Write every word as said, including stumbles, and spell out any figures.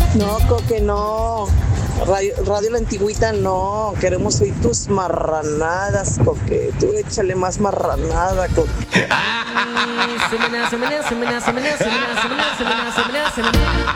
No, Coque, no. Radio, Radio La Antigüita, no. Queremos oír tus marranadas, Coque. Tú échale más marranada, Coque. Semana, semana, semana, semana, semana, semana, semana, semana, semana.